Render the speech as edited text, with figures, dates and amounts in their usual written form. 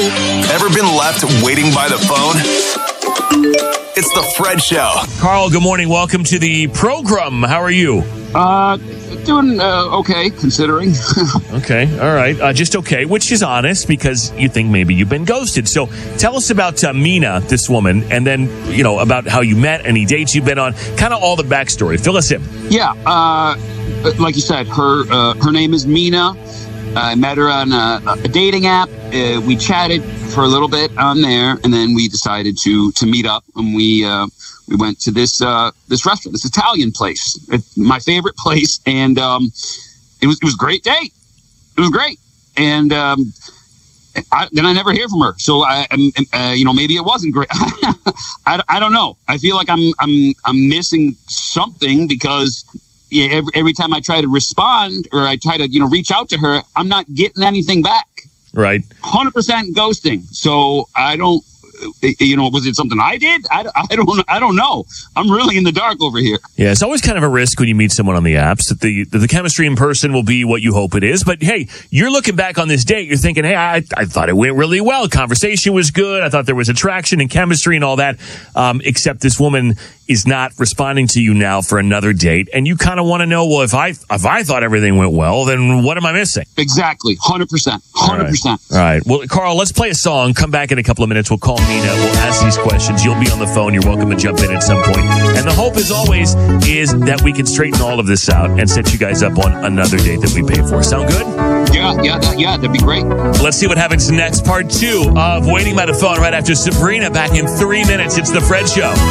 Ever been left waiting by the phone? It's the Fred Show. Carl, good morning. Welcome to the program. How are you? Doing okay, considering. Okay, all right. Just okay, which is honest because you think maybe you've been ghosted. So tell us about Mina, this woman, and then, about how you met, any dates you've been on, kind of all the backstory. Fill us in. Yeah, like you said, her name is Mina. I met her on a dating app. We chatted for a little bit on there, and then we decided to meet up, and we went to this restaurant, this Italian place. It's my favorite place, and it was a great date. It was great, and then I never hear from her. So maybe it wasn't great. I don't know. I feel like I'm missing something because every time I try to respond or I try to reach out to her, I'm not getting anything back. Right. 100% ghosting. So I don't. Was it something I did? I don't know. I'm really in the dark over here. Yeah, it's always kind of a risk when you meet someone on the apps that the chemistry in person will be what you hope it is. But hey, you're looking back on this date, you're thinking, hey, I thought it went really well. Conversation was good. I thought there was attraction and chemistry and all that. Except this woman is not responding to you now for another date, and you kind of want to know, well, if I thought everything went well, then what am I missing? Exactly, 100%, 100%. All right. Well, Carl, let's play a song. Come back in a couple of minutes. We'll call Mina. We'll ask these questions. You'll be on the phone. You're welcome to jump in at some point. And the hope, as always, is that we can straighten all of this out and set you guys up on another date that we pay for. Sound good? Yeah, that'd be great. Let's see what happens next. Part 2 of Waiting by the Phone right after Sabrina. Back in 3 minutes. It's the Fred Show.